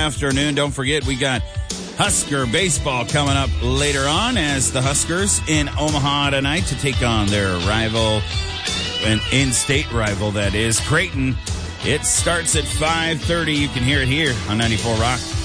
afternoon. Don't forget, we got Husker baseball coming up later on as the Huskers in Omaha tonight to take on their rival, an in-state rival, that is, Creighton. It starts at 5:30. You can hear it here on 94 Rock.